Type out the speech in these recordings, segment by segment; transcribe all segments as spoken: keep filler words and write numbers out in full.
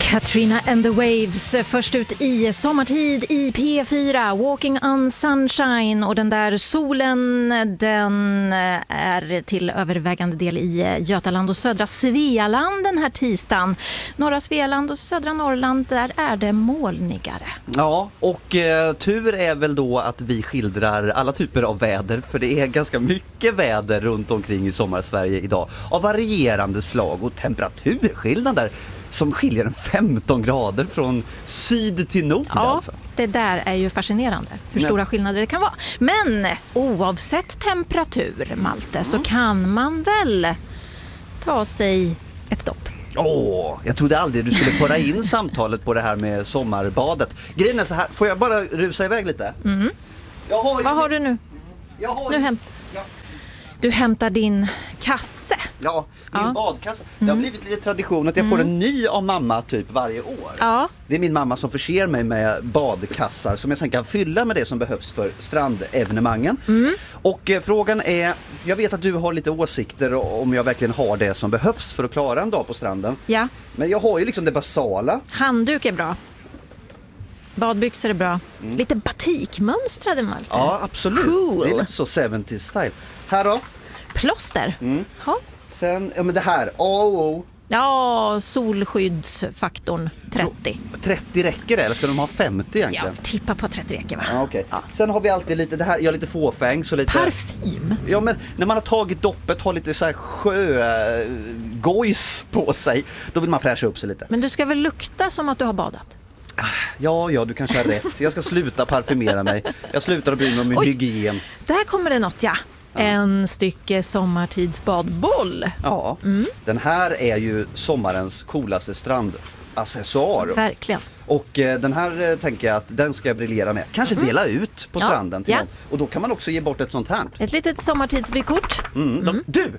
Katrina and the Waves, först ut i sommartid i P fyra, Walking on Sunshine, och den där solen, den är till övervägande del i Götaland och södra Svealand den här tisdagen. Norra Svealand och södra Norrland, där är det molnigare. Ja, och eh, tur är väl då att vi skildrar alla typer av väder, för det är ganska mycket väder runt omkring i sommarsverige idag, av varierande slag och temperaturskillnader som skiljer en femton grader från syd till nord. Ja, alltså. Det där är ju fascinerande, hur stora Nej. skillnader det kan vara. Men oavsett temperatur, Malte, mm. så kan man väl ta sig ett dopp. Åh, oh, jag trodde aldrig du skulle föra in samtalet på det här med sommarbadet. Grejen är så här, får jag bara rusa iväg lite? Mm. Jag har ju... Vad har du nu? Jag har nu ju... hämt... ja. Du hämtar din kasse. Ja, min ja. badkasse. Mm. Det har blivit lite tradition att jag mm. får en ny av mamma typ varje år. Ja. Det är min mamma som förser mig med badkassar som jag sen kan fylla med det som behövs för strandevenemangen. Mm. Och eh, frågan är, jag vet att du har lite åsikter om jag verkligen har det som behövs för att klara en dag på stranden. Ja. Men jag har ju liksom det basala. Handduk är bra. Badbyxor är bra. Mm. Lite batikmönstrade, Malte. Ja, absolut. Cool. Det är lite så seventies style. Här då? Plåster. Mm. Ja. Sen, ja men det här, A O O. Ja, solskyddsfaktorn trettio. trettio räcker det, eller ska de ha femtio egentligen? Ja, tippa på trettio räcker, va? Ja, okay. Ja. Sen har vi alltid lite, det här, jag har lite fåfäng så lite... Parfym? Ja, men när man har tagit doppet, har lite så här sjögojs på sig, då vill man fräscha upp sig lite. Men du ska väl lukta som att du har badat? Ja, ja, du kanske har rätt. Jag ska sluta parfymera mig. Jag slutar att bry mig om min Oj, hygien. Där kommer det något, ja. Ja. En stycke sommartidsbadboll. Ja, mm. Den här är ju sommarens coolaste strandaccessoar. Verkligen. Och eh, den här eh, tänker jag att den ska jag briljera med. Kanske mm. dela ut på stranden till ja. någon. Och då kan man också ge bort ett sånt här. Ett litet sommartidsvykort. Mm. Mm. Du!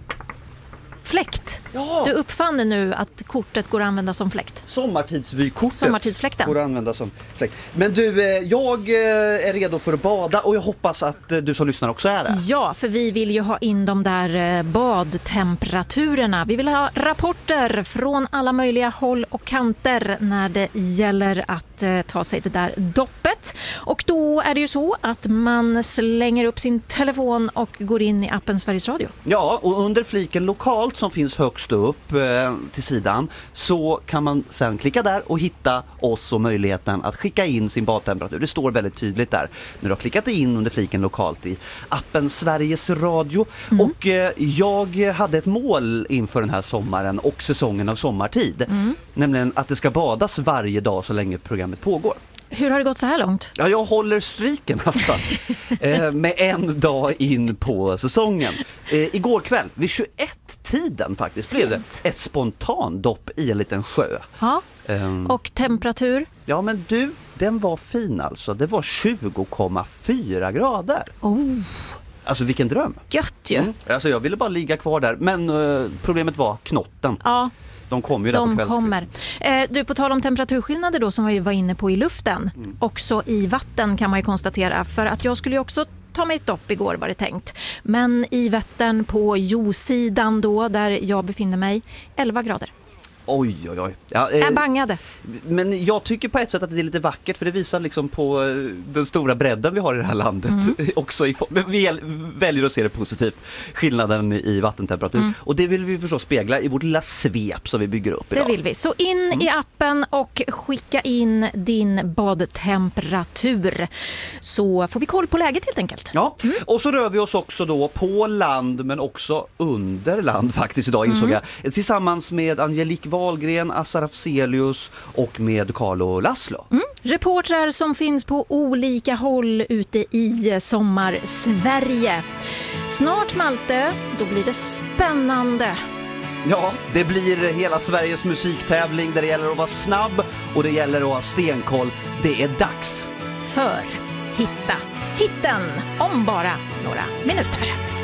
Fläkt. Ja. Du uppfann nu att kortet går att använda som fläkt. Sommartidsvykortet Sommartidsfläkten går att använda som fläkt. Men du, jag är redo för att bada och jag hoppas att du som lyssnar också är det. Ja, för vi vill ju ha in de där badtemperaturerna. Vi vill ha rapporter från alla möjliga håll och kanter när det gäller att ta sig det där doppet. Och då är det ju så att man slänger upp sin telefon och går in i appen Sveriges Radio. Ja, och under fliken lokalt som finns högst upp eh, till sidan så kan man sen klicka där och hitta oss och möjligheten att skicka in sin badtemperatur. Det står väldigt tydligt där när du har klickat in under fliken lokalt i appen Sveriges Radio. Mm. Och eh, jag hade ett mål inför den här sommaren och säsongen av sommartid. Mm. Nämligen att det ska badas varje dag så länge programmet pågår. Hur har det gått så här långt? Ja, jag håller striken alltså. eh, med en dag in på säsongen. Eh, igår kväll, vid tjugoett-tiden faktiskt, Sent. blev det ett spontandopp i en liten sjö. Ja. Um, och temperatur? Ja, men du, den var fin alltså. Det var tjugo komma fyra grader. Oh. Alltså vilken dröm. Gött ju. Mm. Alltså jag ville bara ligga kvar där. Men uh, problemet var knotten. Ja. De kommer ju där De på kommer. Eh, du, på tal om temperaturskillnader då som vi var inne på i luften. Mm. Också i vatten kan man ju konstatera. För att jag skulle ju också ta mig ett dopp igår var det tänkt. Men i Vättern på Jo-sidan då där jag befinner mig, elva grader. Oj, oj, oj. Ja, eh, jag bangade. Men jag tycker på ett sätt att det är lite vackert för det visar liksom på den stora bredden vi har i det här landet. Mm. Också i, vi väljer att se det positivt, skillnaden i vattentemperatur. Mm. Och det vill vi förstås spegla i vårt lilla svep som vi bygger upp idag. Det vill vi. Så in mm. i appen och skicka in din badtemperatur. Så får vi koll på läget helt enkelt. Ja, mm. och så rör vi oss också då på land men också under land faktiskt idag insåg mm. jag. Tillsammans med Angelique Wahlgren, Assar Afzelius och med Carlo Laszlo. Mm. Reportrar som finns på olika håll ute i sommar-Sverige. Snart, Malte, då blir det spännande. Ja, det blir hela Sveriges musiktävling där det gäller att vara snabb och det gäller att ha stenkoll. Det är dags för Hitta hitten om bara några minuter.